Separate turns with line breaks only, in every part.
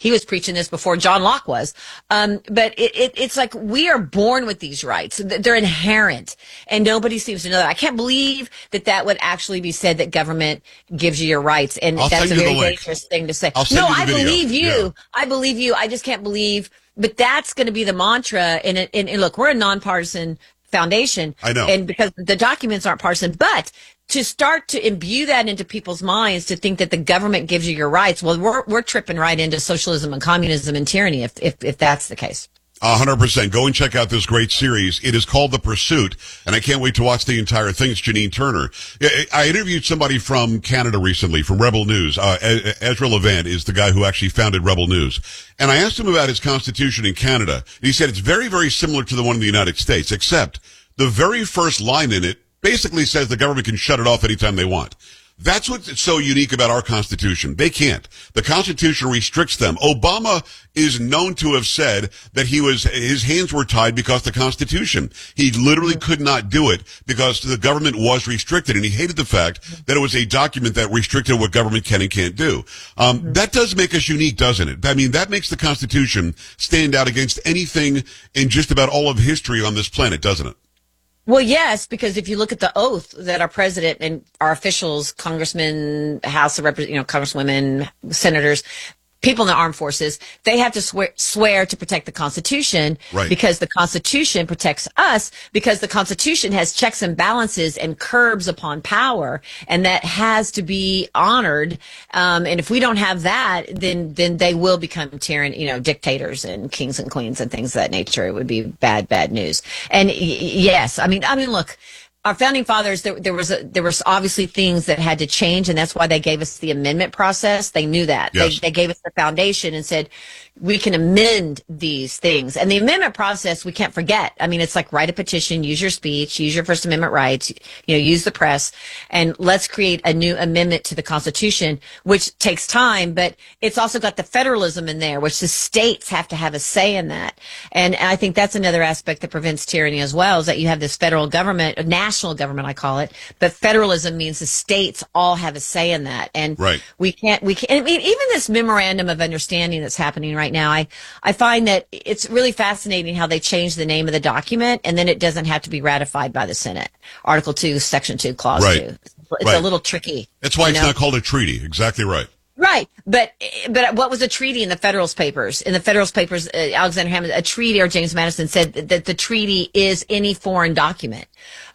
he was preaching this before John Locke was. But it's like we are born with these rights. They're inherent, and nobody seems to know that. I can't believe that would actually be said, that government gives you your rights, and that's a very dangerous thing to say. No, I believe you. Yeah. I believe you. I just can't believe. But that's going to be the mantra. And look, we're a nonpartisan foundation.
I know.
And because the documents aren't partisan, but to start to imbue that into people's minds, to think that the government gives you your rights, well, we're tripping right into socialism and communism and tyranny if that's the case.
100%. Go and check out this great series. It is called The Pursuit, and I can't wait to watch the entire thing. It's Janine Turner. I interviewed somebody from Canada recently, from Rebel News. Ezra Levant is the guy who actually founded Rebel News. And I asked him about his constitution in Canada. He said it's very, very similar to the one in the United States, except the very first line in it basically says the government can shut it off anytime they want. That's what's so unique about our Constitution. They can't. The Constitution restricts them. Obama is known to have said that his hands were tied because the Constitution. He literally could not do it because the government was restricted, and he hated the fact that it was a document that restricted what government can and can't do. That does make us unique, doesn't it? I mean, that makes the Constitution stand out against anything in just about all of history on this planet, doesn't it?
Well, yes, because if you look at the oath that our president and our officials, congressmen, House of Representatives, congresswomen, senators, people in the armed forces, they have to swear to protect the Constitution,
right,
because the Constitution protects us, because the Constitution has checks and balances and curbs upon power, and that has to be honored. And if we don't have that, then they will become dictators and kings and queens and things of that nature. It would be bad news. And yes, I mean, look. Our founding fathers, there was obviously things that had to change, and that's why they gave us the amendment process. They knew that.
Yes.
They gave us the foundation and said, we can amend these things. And the amendment process, we can't forget. I mean, it's like write a petition, use your speech, use your First Amendment rights, use the press, and let's create a new amendment to the Constitution, which takes time, but it's also got the federalism in there, which the states have to have a say in that. And I think that's another aspect that prevents tyranny as well, is that you have this federal government, a national government, I call it, but federalism means the states all have a say in that. And
right,
we can't, I mean, even this memorandum of understanding that's happening right now, I find that it's really fascinating how they changed the name of the document, and then it doesn't have to be ratified by the Senate. Article 2, Section 2, Clause 2. It's a little tricky.
That's why it's not called a treaty. Exactly right.
Right. But what was a treaty in the Federalist Papers? In the Federalist Papers, Alexander Hamilton, a treaty, or James Madison said that the treaty is any foreign document.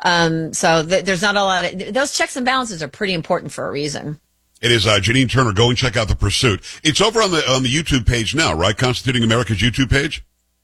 So there's not a lot of, those checks and balances are pretty important for a reason.
It is Janine Turner. Go and check out The Pursuit. It's over on the YouTube page now, right? Constituting America's YouTube page?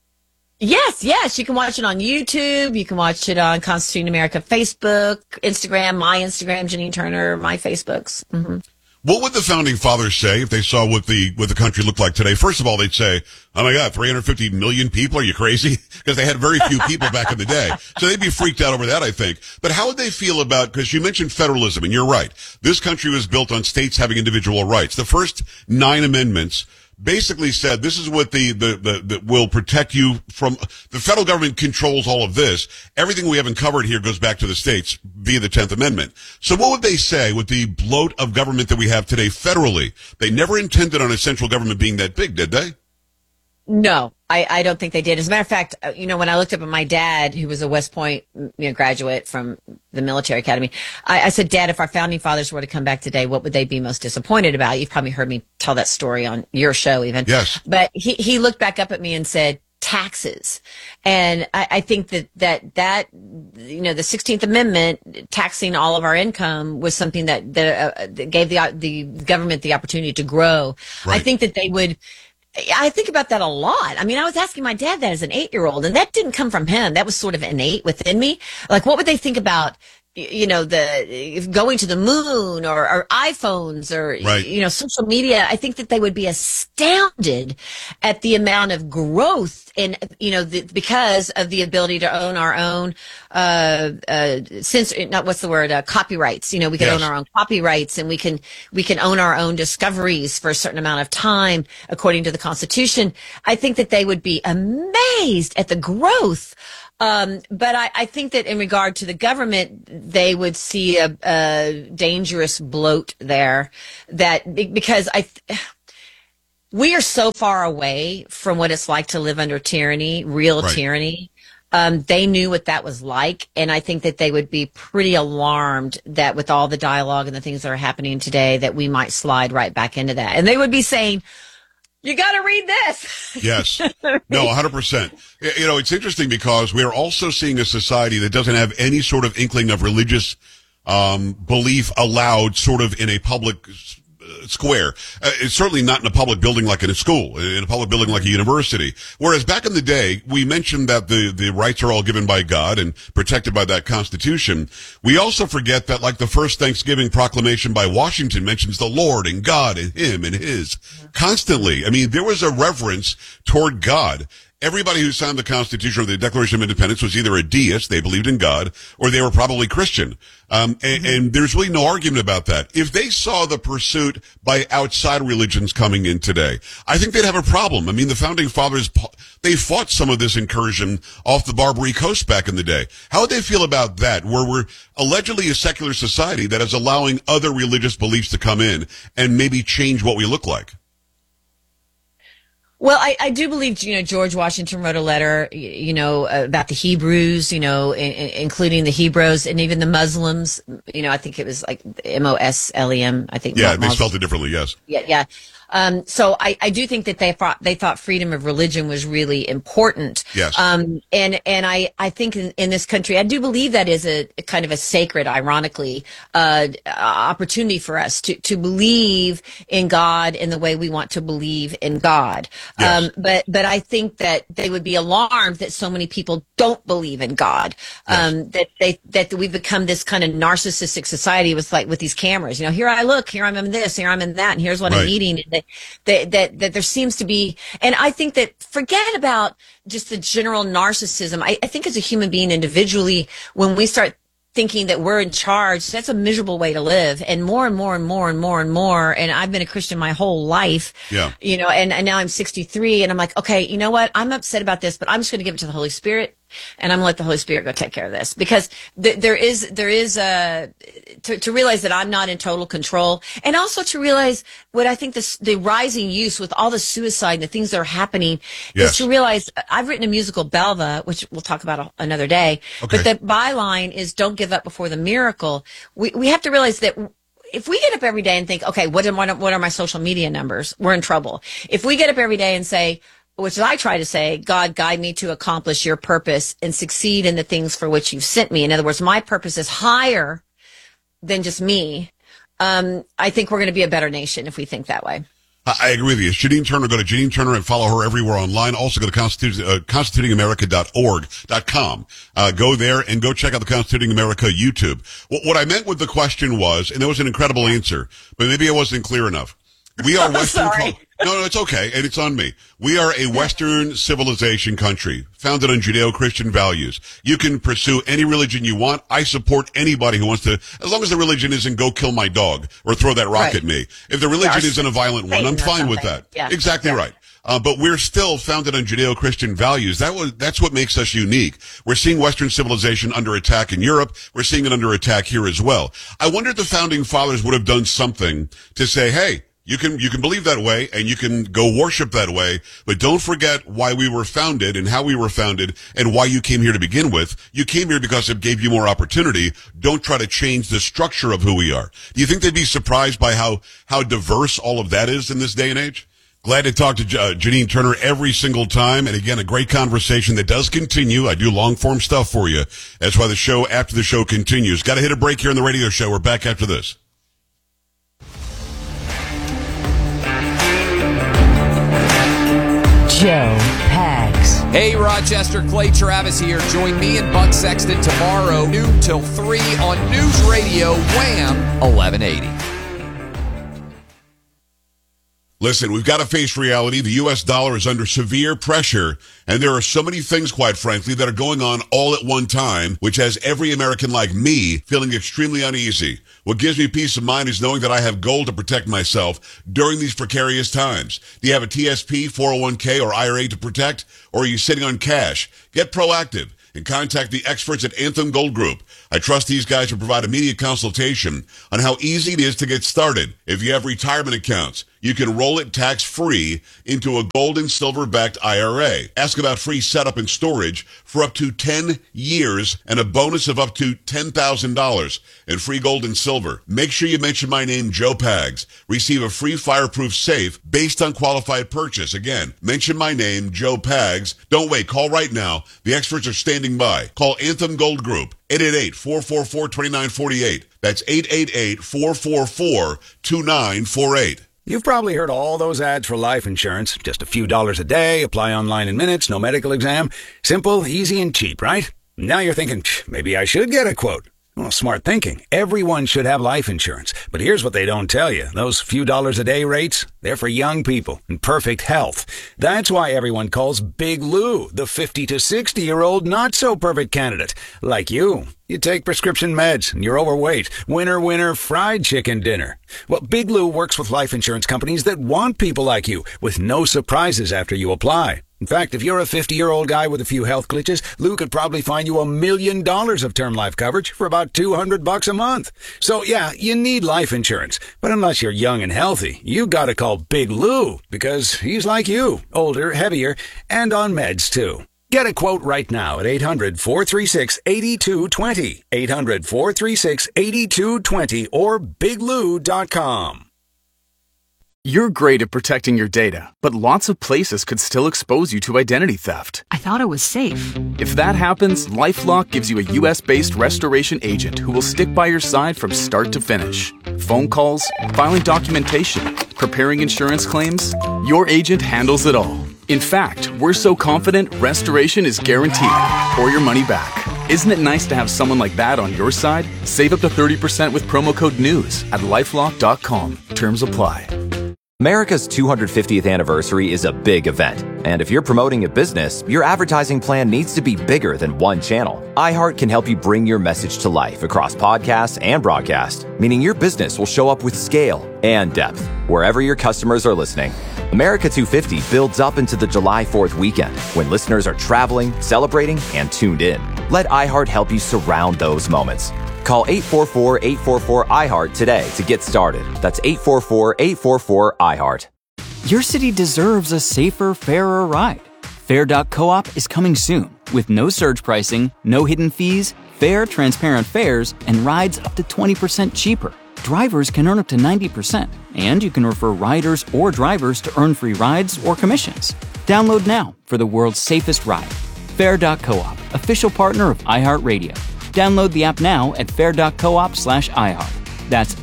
Yes. You can watch it on YouTube. You can watch it on Constituting America Facebook, Instagram, my Instagram, Janine Turner, my Facebooks. Mm-hmm.
What would the founding fathers say if they saw what the country looked like today? First of all, they'd say, oh my God, 350 million people? Are you crazy? Because they had very few people back in the day. So they'd be freaked out over that, I think. But how would they feel about, because you mentioned federalism, and you're right. This country was built on states having individual rights. The first 9 amendments basically said this is what the will protect you from. The federal government controls all of this. Everything we haven't covered here goes back to the states via the 10th Amendment. So what would they say with the bloat of government that we have today federally? They never intended on a central government being that big, did they?
No, I don't think they did. As a matter of fact, when I looked up at my dad, who was a West Point graduate from the military academy, I said, Dad, if our founding fathers were to come back today, what would they be most disappointed about? You've probably heard me tell that story on your show even.
Yes.
But he looked back up at me and said, taxes. And I think that the 16th Amendment taxing all of our income was something that gave the government the opportunity to grow.
Right.
I think that they would. I think about that a lot. I mean, I was asking my dad that as an 8-year-old, and that didn't come from him. That was sort of innate within me. Like, what would they think about, the going to the moon or iPhones or,
right,
social media? I think that they would be astounded at the amount of growth in, because of the ability to own our own, copyrights. We can
Yes.
own our own copyrights, and we can own our own discoveries for a certain amount of time according to the Constitution. I think that they would be amazed at the growth. But I think that in regard to the government, they would see a dangerous bloat there, because we are so far away from what it's like to live under tyranny, real
Right.
tyranny. They knew what that was like. And I think that they would be pretty alarmed that with all the dialogue and the things that are happening today, that we might slide right back into that. And they would be saying, you got to read this.
Yes. No, 100%. You know, it's interesting because we are also seeing a society that doesn't have any sort of inkling of religious belief allowed sort of in a public square. It's certainly not in a public building like in a school, in a public building like a university. Whereas back in the day, we mentioned that the rights are all given by God and protected by that Constitution. We also forget that, like, the first Thanksgiving proclamation by Washington mentions the Lord and God and him and his constantly. I mean, there was a reverence toward God. Everybody who signed the Constitution or the Declaration of Independence was either a deist, they believed in God, or they were probably Christian. And there's really no argument about that. If they saw the pursuit by outside religions coming in today, I think they'd have a problem. I mean, the Founding Fathers, they fought some of this incursion off the Barbary Coast back in the day. How would they feel about that, where we're allegedly a secular society that is allowing other religious beliefs to come in and maybe change what we look like?
Well, I do believe, George Washington wrote a letter, about the Hebrews, including the Hebrews and even the Muslims. I think it was like Moslem. I think.
Yeah, they spelled it differently. Yes.
Yeah. So I do think that they thought freedom of religion was really important.
Yes.
And I think in this country, I do believe that is a kind of a sacred, ironically, opportunity for us to believe in God in the way we want to believe in God.
Yes.
But I think that they would be alarmed that so many people don't believe in God.
Yes.
That we've become this kind of narcissistic society with these cameras. Here I look, here I'm in this, here I'm in that, and here's what I'm eating. That there seems to be, and I think that forget about just the general narcissism. I think as a human being individually, when we start thinking that we're in charge, that's a miserable way to live. And more and more and more and more and more. And I've been a Christian my whole life, and now I'm 63 and I'm like, okay, you know what? I'm upset about this, but I'm just going to give it to the Holy Spirit. And I'm going to let the Holy Spirit go take care of this, because there is to realize that I'm not in total control, and also to realize what I think the rising use with all the suicide and the things that are happening is to realize I've written a musical, Belva, which we'll talk about another day.
Okay.
But the byline is "Don't give up before the miracle." We have to realize that if we get up every day and think, okay, what are my social media numbers? We're in trouble. If we get up every day and say, which I try to say, God, guide me to accomplish your purpose and succeed in the things for which you've sent me. In other words, my purpose is higher than just me. I think we're going to be a better nation if we think that way.
I agree with you. Janine Turner, go to Janine Turner and follow her everywhere online. Also go to constitutingamerica.org.com. Go there and go check out the Constituting America YouTube. What I meant with the question was, and it was an incredible answer, but maybe I wasn't clear enough. We are Western. No, it's okay, and it's on me. We are a Western civilization country, founded on Judeo-Christian values. You can pursue any religion you want. I support anybody who wants to, as long as the religion isn't go kill my dog or throw that rock at me. If the religion isn't a violent one, I'm fine with that.
Yeah.
Exactly right. But we're still founded on Judeo-Christian values. That's what makes us unique. We're seeing Western civilization under attack in Europe. We're seeing it under attack here as well. I wonder if the Founding Fathers would have done something to say, hey, you can believe that way and you can go worship that way, but don't forget why we were founded and how we were founded and why you came here to begin with. You came here because it gave you more opportunity. Don't try to change the structure of who we are. Do you think they'd be surprised by how diverse all of that is in this day and age? Glad to talk to Janine Turner every single time. And again, a great conversation that does continue. I do long form stuff for you. That's why the show after the show continues. Got to hit a break here in the radio show. We're back after this.
Joe Pags.
Hey, Rochester, Clay Travis here. Join me and Buck Sexton tomorrow, noon till 3 on News Radio Wham 1180.
Listen, we've got to face reality. The U.S. dollar is under severe pressure, and there are so many things, quite frankly, that are going on all at one time, which has every American like me feeling extremely uneasy. What gives me peace of mind is knowing that I have gold to protect myself during these precarious times. Do you have a TSP, 401k, or IRA to protect, or are you sitting on cash? Get proactive and contact the experts at Anthem Gold Group. I trust these guys to provide immediate consultation on how easy it is to get started if you have retirement accounts, you can roll it tax-free into a gold and silver-backed IRA. Ask about free setup and storage for up to 10 years and a bonus of up to $10,000 in free gold and silver. Make sure you mention my name, Joe Pags. Receive a free fireproof safe based on qualified purchase. Again, mention my name, Joe Pags. Don't wait. Call right now. The experts are standing by. Call Anthem Gold Group, 888-444-2948. That's 888-444-2948.
You've probably heard all those ads for life insurance. Just a few dollars a day, apply online in minutes, no medical exam. Simple, easy, and cheap, right? Now you're thinking, maybe I should get a quote. Well, smart thinking. Everyone should have life insurance. But here's what they don't tell you. Those few dollars a day rates, they're for young people in perfect health. That's why everyone calls Big Lou the 50 to 60-year-old not-so-perfect candidate. Like you. You take prescription meds and you're overweight. Winner, winner, fried chicken dinner. Well, Big Lou works with life insurance companies that want people like you with no surprises after you apply. In fact, if you're a 50-year-old guy with a few health glitches, Lou could probably find you $1 million of term life coverage for about $200 a month. So yeah, you need life insurance. But unless you're young and healthy, you gotta call Big Lou because he's like you, older, heavier, and on meds too. Get a quote right now at 800-436-8220, 800-436-8220, or biglou.com.
You're great at protecting your data, but lots of places could still expose you to identity theft.
I thought it was safe.
If that happens, LifeLock gives you a U.S.-based restoration agent who will stick by your side from start to finish. Phone calls, filing documentation, preparing insurance claims, your agent handles it all. In fact, we're so confident restoration is guaranteed or your money back. Isn't it nice to have someone like that on your side? Save up to 30% with promo code NEWS at LifeLock.com. Terms apply.
America's 250th anniversary is a big event, and if you're promoting a business, your advertising plan needs to be bigger than one channel. iHeart can help you bring your message to life across podcasts and broadcast, meaning your business will show up with scale and depth wherever your customers are listening. America 250 builds up into the July 4th weekend when listeners are traveling, celebrating, and tuned in. Let iHeart help you surround those moments. Call 844-844-iHeart today to get started. That's 844-844-iHeart.
Your city deserves a safer, fairer ride. Fair.coop is coming soon with no surge pricing, no hidden fees, fair, transparent fares, and rides up to 20% cheaper. Drivers can earn up to 90%, and you can refer riders or drivers to earn free rides or commissions. Download now for the world's safest ride. Fair.coop, official partner of iHeartRadio. Download the app now at fair.coop/iHeart. That's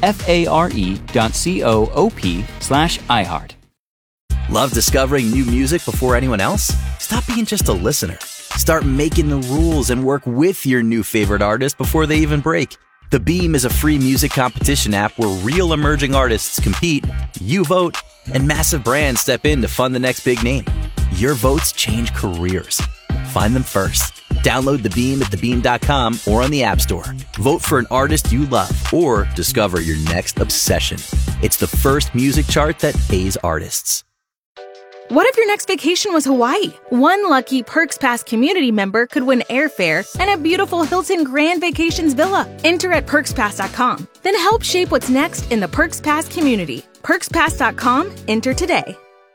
FARE.coop/iHeart.
Love discovering new music before anyone else? Stop being just a listener. Start making the rules and work with your new favorite artist before they even break. The Beam is a free music competition app where real emerging artists compete, you vote, and massive brands step in to fund the next big name. Your votes change careers. Find them first. Download The Beam at thebeam.com or on the App Store. Vote for an artist you love or discover your next obsession. It's the first music chart that pays artists.
What if your next vacation was Hawaii? One lucky Perks Pass community member could win airfare and a beautiful Hilton Grand Vacations villa. Enter at PerksPass.com. Then help shape what's next in the Perks Pass community. PerksPass.com. Enter today.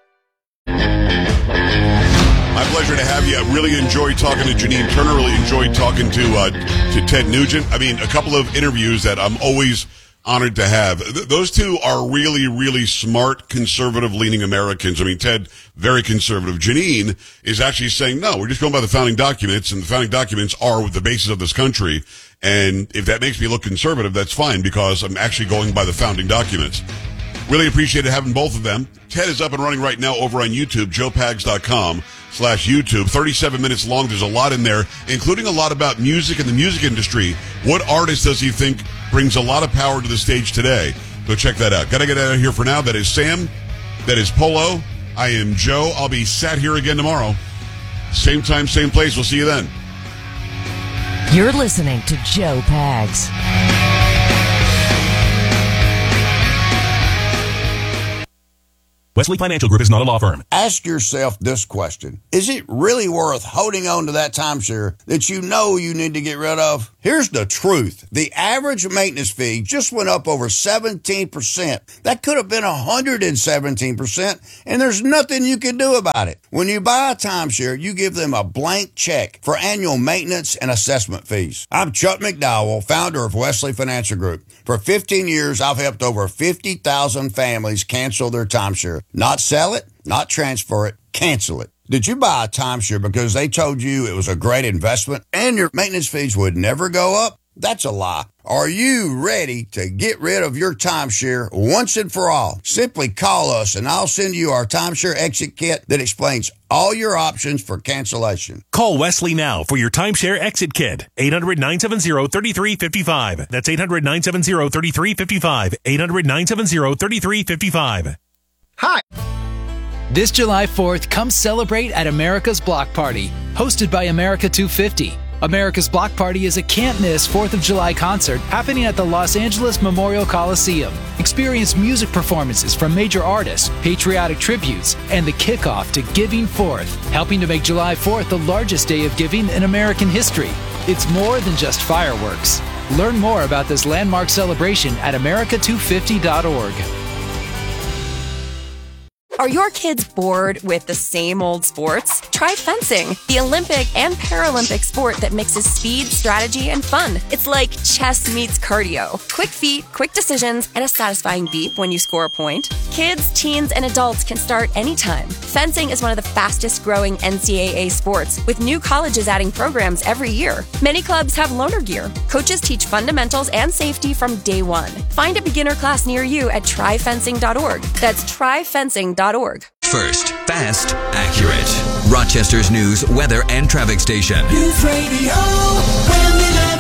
My pleasure to have you. I really enjoyed talking to Janine Turner. Really enjoyed talking to Ted Nugent. I mean, a couple of interviews that I'm always honored to have. Those two are really, really smart, conservative-leaning Americans. I mean, Ted, very conservative. Janine is actually saying, no, we're just going by the founding documents, and the founding documents are the basis of this country. And if that makes me look conservative, that's fine, because I'm actually going by the founding documents. Really appreciated having both of them. Ted is up and running right now over on YouTube, joepags.com/YouTube. 37 minutes long. There's a lot in there, including a lot about music and the music industry. What artist does he think brings a lot of power to the stage today? Go check that out. Got to get out of here for now. That is Sam. That is Polo. I am Joe. I'll be sat here again tomorrow. Same time, same place. We'll see you then.
You're listening to Joe Pags.
Wesley Financial Group is not a law firm.
Ask yourself this question. Is it really worth holding on to that timeshare that you know you need to get rid of? Here's the truth. The average maintenance fee just went up over 17%. That could have been 117%, and there's nothing you can do about it. When you buy a timeshare, you give them a blank check for annual maintenance and assessment fees. I'm Chuck McDowell, founder of Wesley Financial Group. For 15 years, I've helped over 50,000 families cancel their timeshare. Not sell it, not transfer it, cancel it. Did you buy a timeshare because they told you it was a great investment and your maintenance fees would never go up? That's a lie. Are you ready to get rid of your timeshare once and for all? Simply call us and I'll send you our timeshare exit kit that explains all your options for cancellation.
Call Wesley now for your timeshare exit kit. 800-970-3355. That's 800-970-3355. 800-970-3355.
Hi. This July 4th, come celebrate at America's Block Party, hosted by America 250. America's Block Party is a can't-miss 4th of July concert happening at the Los Angeles Memorial Coliseum. Experience music performances from major artists, patriotic tributes, and the kickoff to Giving Forth, helping to make July 4th the largest day of giving in American history. It's more than just fireworks. Learn more about this landmark celebration at america250.org.
Are your kids bored with the same old sports? Try fencing, the Olympic and Paralympic sport that mixes speed, strategy, and fun. It's like chess meets cardio. Quick feet, quick decisions, and a satisfying beep when you score a point. Kids, teens, and adults can start anytime. Fencing is one of the fastest growing NCAA sports, with new colleges adding programs every year. Many clubs have loaner gear. Coaches teach fundamentals and safety from day one. Find a beginner class near you at tryfencing.org. That's tryfencing.org.
First, fast, accurate. Rochester's news, weather, and traffic station.
News Radio, WHAM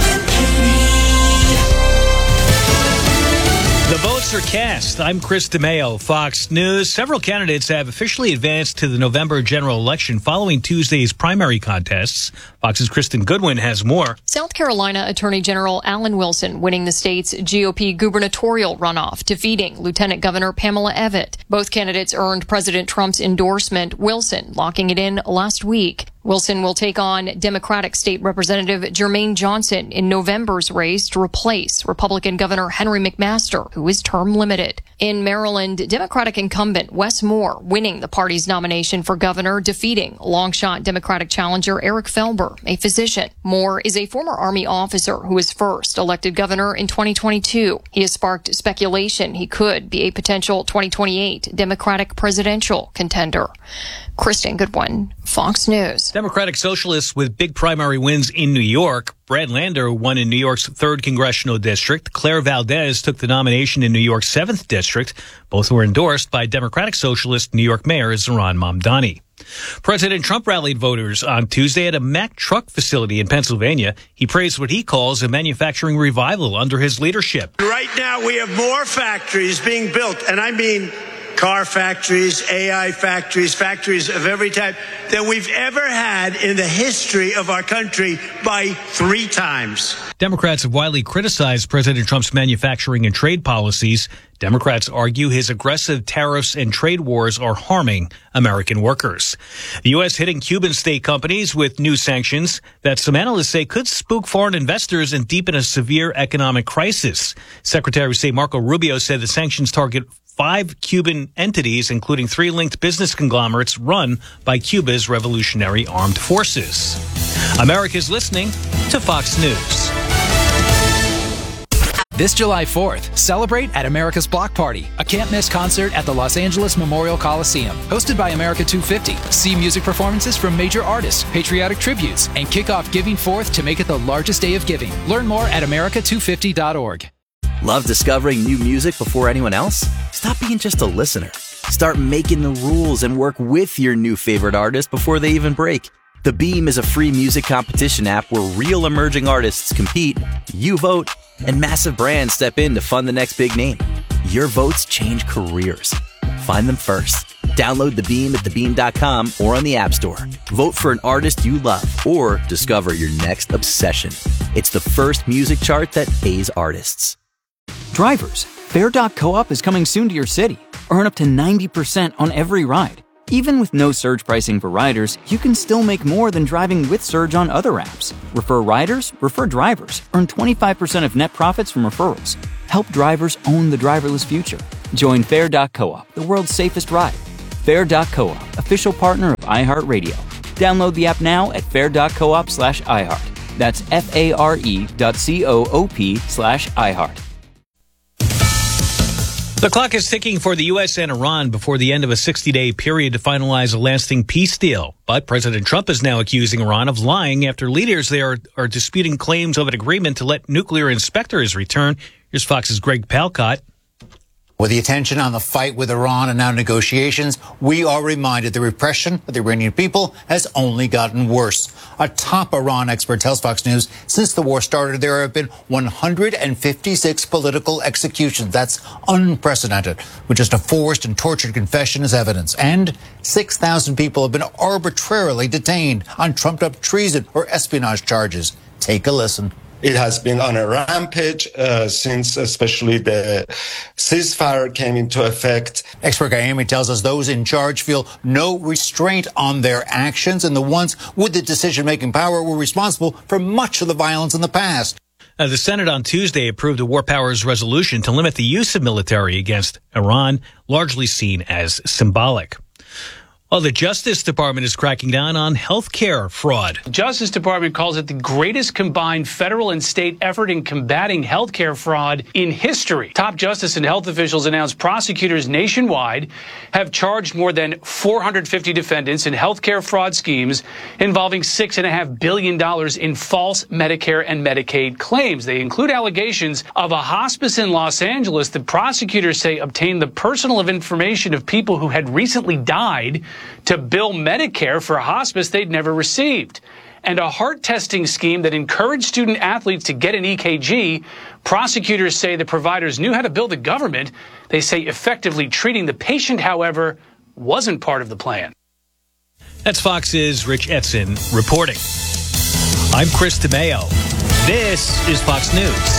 1180.
The votes are cast. I'm Chris DeMeo, Fox News. Several candidates have officially advanced to the November general election following Tuesday's primary contests. Fox's Kristen Goodwin has more.
South Carolina Attorney General Alan Wilson winning the state's GOP gubernatorial runoff, defeating Lieutenant Governor Pamela Evette. Both candidates earned President Trump's endorsement, Wilson locking it in last week. Wilson will take on Democratic State Representative Jermaine Johnson in November's race to replace Republican Governor Henry McMaster, who is term limited. In Maryland, Democratic incumbent Wes Moore winning the party's nomination for governor, defeating long-shot Democratic challenger Eric Felber, a physician. Moore is a former Army officer who was first elected governor in 2022. He has sparked speculation he could be a potential 2028 Democratic presidential contender. Kristen Goodwin, Fox News.
Democratic Socialists with big primary wins in New York. Brad Lander won in New York's 3rd Congressional District. Claire Valdez took the nomination in New York's 7th District. Both were endorsed by Democratic Socialist New York Mayor Zohran Mamdani. President Trump rallied voters on Tuesday at a Mack truck facility in Pennsylvania. He praised what he calls a manufacturing revival under his leadership.
Right now, we have more factories being built, and I mean car factories, AI factories, factories of every type that we've ever had in the history of our country by 3 times.
Democrats have widely criticized President Trump's manufacturing and trade policies. Democrats argue his aggressive tariffs and trade wars are harming American workers. The U.S. hitting Cuban state companies with new sanctions that some analysts say could spook foreign investors and deepen a severe economic crisis. Secretary of State Marco Rubio said the sanctions target 5 Cuban entities, including 3 linked business conglomerates run by Cuba's Revolutionary Armed Forces. America's listening to Fox News.
This July 4th, celebrate at America's Block Party, a can't-miss concert at the Los Angeles Memorial Coliseum, hosted by America 250. See music performances from major artists, patriotic tributes, and kick off Giving Forth to make it the largest day of giving. Learn more at america250.org.
Love discovering new music before anyone else? Stop being just a listener. Start making the rules and work with your new favorite artist before they even break. The Beam is a free music competition app where real emerging artists compete, you vote, and massive brands step in to fund the next big name. Your votes change careers. Find them first. Download The Beam at thebeam.com or on the App Store. Vote for an artist you love or discover your next obsession. It's the first music chart that pays artists.
Drivers, Fair.coop is coming soon to your city. Earn up to 90% on every ride. Even with no surge pricing for riders, you can still make more than driving with Surge on other apps. Refer riders, refer drivers. Earn 25% of net profits from referrals. Help drivers own the driverless future. Join Fair.coop, the world's safest ride. Fair.coop, official partner of iHeartRadio. Download the app now at fair.coop/iHeart. That's FARE.coop/iHeart.
The clock is ticking for the U.S. and Iran before the end of a 60-day period to finalize a lasting peace deal. But President Trump is now accusing Iran of lying after leaders there are disputing claims of an agreement to let nuclear inspectors return. Here's Fox's Greg Palcott.
With the attention on the fight with Iran and now negotiations, we are reminded the repression of the Iranian people has only gotten worse. A top Iran expert tells Fox News since the war started, there have been 156 political executions. That's unprecedented, with just a forced and tortured confession as evidence. And 6,000 people have been arbitrarily detained on trumped-up treason or espionage charges. Take a listen.
It has been on a rampage since especially the ceasefire came into effect.
Expert Gayemi tells us those in charge feel no restraint on their actions, and the ones with the decision-making power were responsible for much of the violence in the past.
The Senate on Tuesday approved a War Powers resolution to limit the use of military against Iran, largely seen as symbolic. Well, the Justice Department is cracking down on health care fraud.
The Justice Department calls it the greatest combined federal and state effort in combating health care fraud in history. Top justice and health officials announced prosecutors nationwide have charged more than 450 defendants in health care fraud schemes involving $6.5 billion in false Medicare and Medicaid claims. They include allegations of a hospice in Los Angeles that prosecutors say obtained the personal information of people who had recently died to bill Medicare for a hospice they'd never received. And a heart testing scheme that encouraged student athletes to get an EKG. Prosecutors say the providers knew how to bill the government. They say effectively treating the patient, however, wasn't part of the plan.
That's Fox's Rich Etzen reporting. I'm Chris DeMeo. This is Fox News.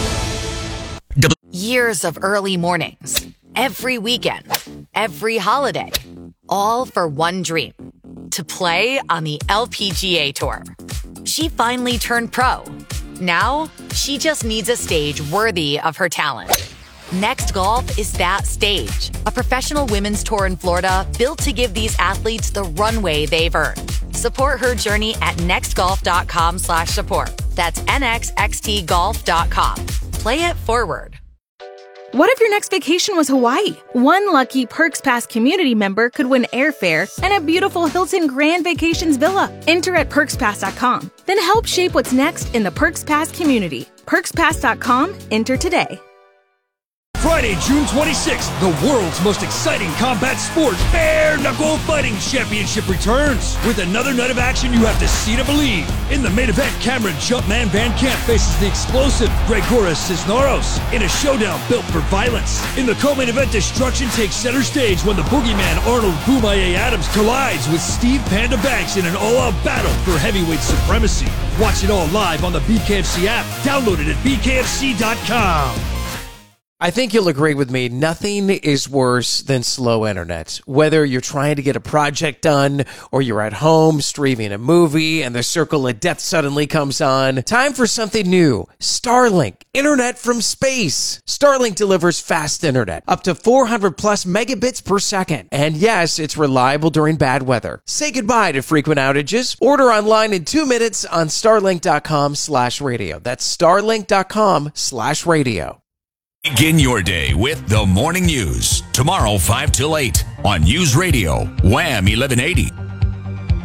Years of early mornings, every weekend, every holiday, all for one dream, to play on the LPGA Tour. She finally turned pro. Now, she just needs a stage worthy of her talent. Next Golf is that stage, a professional women's tour in Florida built to give these athletes the runway they've earned. Support her journey at nextgolf.com/support. That's nxxtgolf.com. Play it forward.
What if your next vacation was Hawaii? One lucky Perks Pass community member could win airfare and a beautiful Hilton Grand Vacations villa. Enter at PerksPass.com. Then help shape what's next in the Perks Pass community. PerksPass.com. Enter today.
Friday, June 26th, the world's most exciting combat sport, Bare Knuckle Fighting Championship returns. With another night of action you have to see to believe. In the main event, Cameron Jumpman Van Camp faces the explosive Gregoras Cisneros in a showdown built for violence. In the co-main event, destruction takes center stage when the boogeyman Arnold Boomaye Adams collides with Steve Panda Banks in an all-out battle for heavyweight supremacy. Watch it all live on the BKFC app. Download it at bkfc.com.
I think you'll agree with me, nothing is worse than slow internet. Whether you're trying to get a project done or you're at home streaming a movie and the circle of death suddenly comes on, time for something new. Starlink, internet from space. Starlink delivers fast internet, up to 400 plus megabits per second. And yes, it's reliable during bad weather. Say goodbye to frequent outages. Order online in 2 minutes on starlink.com/radio. That's starlink.com/radio.
Begin your day with the morning news. Tomorrow, 5 till 8 on News Radio, Wham 1180.